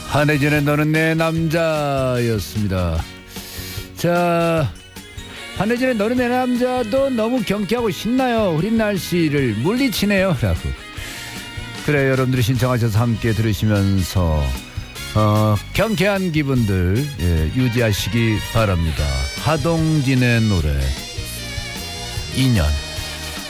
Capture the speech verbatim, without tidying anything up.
한혜진의 너는 내 남자였습니다. 자, 한혜진의 너는 내 남자도 너무 경쾌하고 신나요. 흐린 날씨를 물리치네요 라고. 그래, 여러분들이 신청하셔서 함께 들으시면서 어, 경쾌한 기분들 예, 유지하시기 바랍니다. 하동진의 노래 인연.